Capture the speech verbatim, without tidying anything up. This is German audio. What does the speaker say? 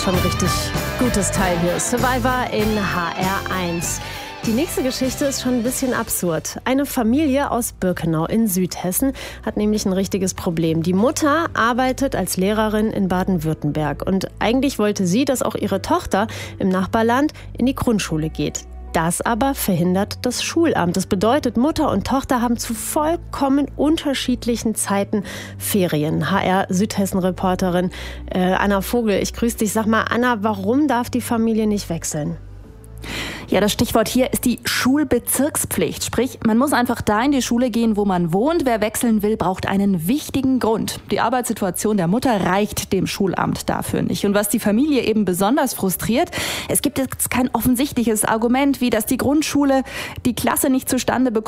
schon ein richtig gutes Teil hier. Survivor in H R eins. Die nächste Geschichte ist schon ein bisschen absurd. Eine Familie aus Birkenau in Südhessen hat nämlich ein richtiges Problem. Die Mutter arbeitet als Lehrerin in Baden-Württemberg und eigentlich wollte sie, dass auch ihre Tochter im Nachbarland in die Grundschule geht. Das aber verhindert das Schulamt. Das bedeutet, Mutter und Tochter haben zu vollkommen unterschiedlichen Zeiten Ferien. H R Südhessen-Reporterin äh, Anna Vogel, ich grüße dich. Sag mal, Anna, warum darf die Familie nicht wechseln? Ja, das Stichwort hier ist die Schulbezirkspflicht. Sprich, man muss einfach da in die Schule gehen, wo man wohnt. Wer wechseln will, braucht einen wichtigen Grund. Die Arbeitssituation der Mutter reicht dem Schulamt dafür nicht. Und was die Familie eben besonders frustriert, es gibt jetzt kein offensichtliches Argument, wie dass die Grundschule die Klasse nicht zustande bekommt,